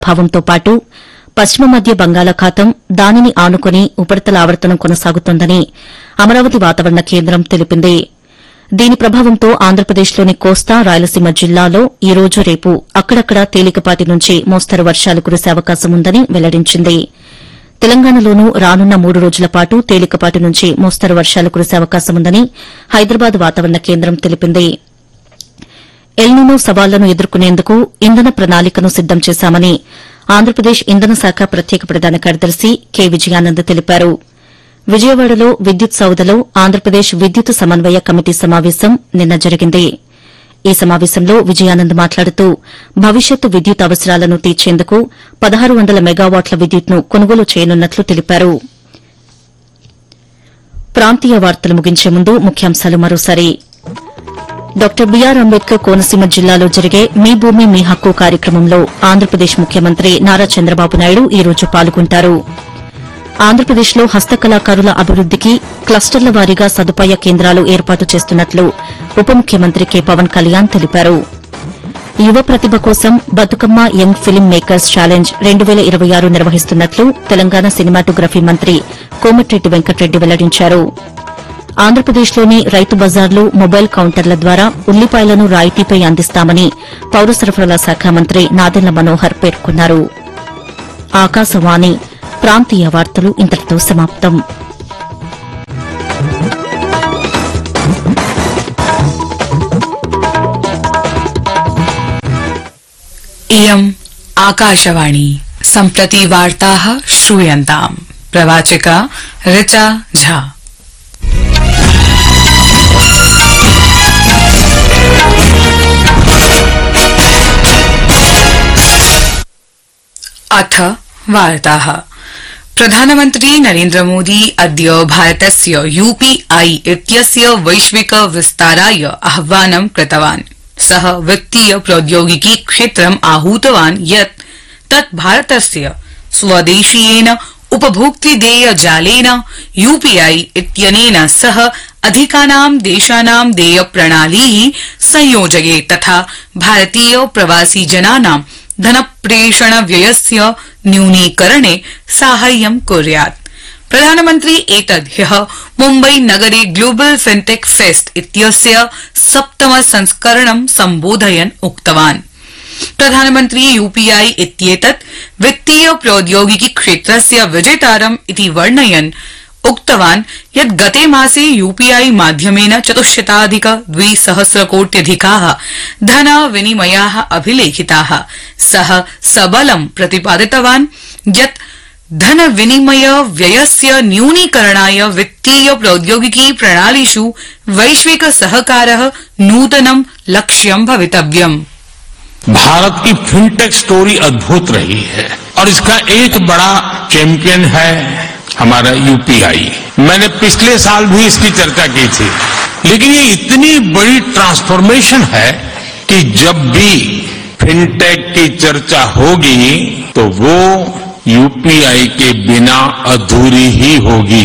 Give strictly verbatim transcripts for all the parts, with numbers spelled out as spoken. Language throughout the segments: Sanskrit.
భావంతో పాటు పశ్చిమ మధ్య బంగాళాఖాతం దానిని ఆనుకుని ఉపరితల ఆవర్తనం కొనసాగుతోందని అమరావతి వాతావరణ కేంద్రం తెలిపింది. దీని ప్రభావంతో ఆంధ్రప్రదేశ్లోని కోస్తా రాయలసీమ జిల్లాలో ఈ రోజు రేపు అక్కడక్కడా తేలికపాటి నుంచి మోస్తరు వర్షాలు కురిసే అవకాశం ఉందని వెల్లడించింది. తెలంగాణలోనూ రానున్న మూడు రోజుల పాటు తేలికపాటి నుంచి మోస్తరు వర్షాలు కురిసే అవకాశం ఉందని హైదరాబాద్ వాతావరణ కేంద్రం తెలిపింది. ఎల్నినో సవాళ్లను ఎదుర్కొనేందుకు ఇంధన ప్రణాళికను సిద్దం చేశామని ఆంధ్రప్రదేశ్ ఇంధన శాఖ ప్రత్యేక ప్రధాన కార్యదర్శి కె విజయానంద్ తెలిపారు. విజయవాడలో విద్యుత్ సౌధలో ఆంధ్రప్రదేశ్ విద్యుత్ సమన్వయ కమిటీ సమావేశం నిన్న జరిగింది. ఈ సమావేశంలో విజయానంద్ మాట్లాడుతూ భవిష్యత్తు విద్యుత్ అవసరాలను తీర్చేందుకు పదహారు వందల మెగావాట్ల విద్యుత్ను కొనుగోలు చేయనున్నట్లు తెలిపారు. ప్రాంతీయ వార్తలు ముగించే ముందు ముఖ్యాంశాలు మరోసారి. డాక్టర్ బీఆర్ అంబేద్కర్ కోనసీమ జిల్లాలో జరిగే మీ భూమి మీ హక్కు కార్యక్రమంలో ఆంధ్రప్రదేశ్ ముఖ్యమంత్రి నారా చంద్రబాబు నాయుడు ఈ రోజు పాల్గొంటారు. ఆంధ్రప్రదేశ్లో హస్తకళాకారుల అభివృద్దికి క్లస్టర్ల వారీగా సదుపాయ కేంద్రాలు ఏర్పాటు చేస్తున్నట్లు ఉప ముఖ్యమంత్రి కె పవన్ కళ్యాణ్ తెలిపారు. యువ ప్రతిభ కోసం Bathukamma young film makers challenge రెండు వేల ఇరవై ఆరు నిర్వహిస్తున్నట్లు తెలంగాణ సినిమాటోగ్రఫీ మంత్రి కోమటిరెడ్డి వెంకటరెడ్డి వెల్లడించారు. ఆంధ్రప్రదేశ్లోని రైతు బజార్లు మొబైల్ కౌంటర్ల ద్వారా ఉల్లిపాయలను రాయితీపై అందిస్తామని పౌర సరఫరాల శాఖ మంత్రి నాదెండ్ల మనోహర్ పేర్కొన్నారు. ఆకాశవాణి ప్రాంతీయ వార్తలు ఇంతటితో సమాప్తం. इयम् आकाशवाणी सम्प्रति वार्ताः श्रूयन्ताम्. प्रवाचिका ऋचा झा. अथ वार्ताः. प्रधानमन्त्री नरेन्द्र मोदी अद्य भारतस्य यूपीआई इत्यस्य वैश्विक विस्ताराय आह्वानं कृतवान्. सः वित्तीय प्रौद्योगिकी क्षेत्रम् आहूतवान् यत् तत् भारतस्य स्वदेशीयेन उपभोक्तृदेय जालेन यूपीआई इत्यनेन सह अधिकानां देशानां देय प्रणालीः संयोजयेत् तथा भारतीय प्रवासी जनानां धनप्रेषण व्ययस्य न्यूनीकरणे साहाय्यं कुर्यात्. प्रधानमन्त्री एतद् ह्यः मुम्बई नगरे ग्लोबल फिनटेक फेस्ट इत्यस्य सप्तम संस्करणं सम्बोधयन् उक्तवान्. प्रधानमन्त्री यूपीआई इत्येतत् वित्तीय प्रौद्योगिकी क्षेत्रस्य विजेतारम् इति वर्णयन् उक्तवान् यत् गते मासे यूपीआई माध्यमेन चतुश्शताधिक द्विसहस्रकोट्यधिकाः धन विनिमयाः अभिलेखिताः. सः सबलं प्रतिपादितवान् यत् धन विनिमय व्ययस्य न्यूनीकरणाय वित्तीय प्रौद्योगिकी प्रणालीषु वैश्विक सहकारः नूतनं लक्ष्यं भवितव्यम्. भारत की फिनटेक स्टोरी अद्भुत रही है और इसका एक बड़ा चैंपियन है हमारा यूपीआई. मैंने पिछले साल भी इसकी चर्चा की थी, लेकिन ये इतनी बड़ी ट्रांसफॉर्मेशन है कि जब भी फिनटेक की चर्चा होगी तो वो यूपीआई के बिना अधूरी ही होगी.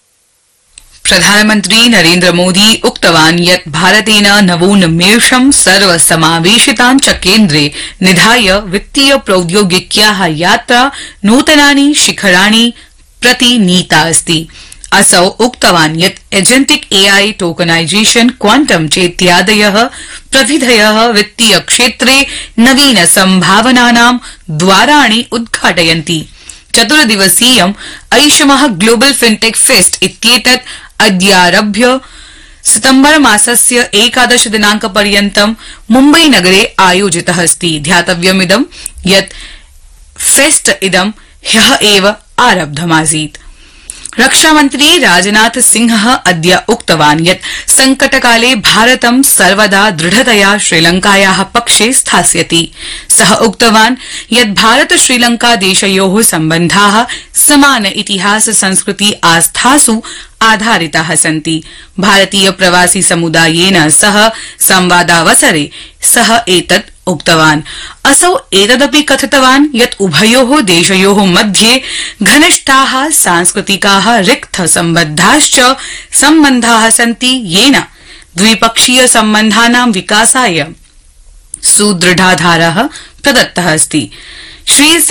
प्रधानमन्त्री नरेन्द्र मोदी उक्तवान् यत् भारतेन नवोन्मेषं सर्वसमावेशितां च केन्द्रे निधाय वित्तीय प्रौद्योगिक्याः यात्रा नूतनानि शिखराणि प्रति नीता अस्ति. असौ उक्तवान् यत् एजेन्टिक एआई टोकनाइजेशन क्वांटम चेत्यादयः प्रविधयः वित्तीय क्षेत्रे नवीन सम्भावनानां द्वाराणि उद्घाटयन्ति. चतुर्दिवसीयम् ऐषमः ग्लोबल फिनटेक फेस्ट इत्येतत् अद्यारभ्य सितम्बर मासस्य एकादश दिनांकपर्यन्तं मुम्बई नगरे आयोजितः अस्ति. ध्यातव्यमिदं यत् फेस्ट इदं ह्यः एव आरब्धमासीत्. रक्षामन्त्री राजनाथ सिंहः अद्य उक्तवान् यत् संकटकाले भारतं सर्वदा दृढतया श्रीलंकायाः पक्षे स्थास्यति. सः उक्तवान् यत् भारत श्रीलंका देशयोः सम्बन्धाः समान इतिहास संस्कृति आस्थासु आधारिताः सन्ति. भारतीय प्रवासी समुदायेन सह संवादावसरे सः एतत् उक्तवान्. असौ एतदपि कथितवान् यत् उभयोः देशयोः मध्ये घनिष्ठाः सांस्कृतिकाः रिक्त सम्बद्धाश्च सम्बन्धाः सन्ति येन द्विपक्षीय सम्बन्धानां विकासाय सुदृढाधारः प्रदत्तः अस्ति. श्री